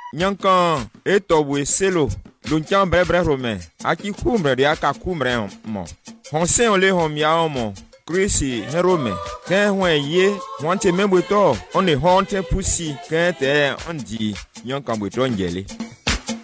nyankan etobwe selo luncham brebre rome aki kumbre de aka kumbre mo honse ole homia mo Chrissy herome ken hwen ye wante membo to on the honte pussy ken te on di nyankan bwe to njele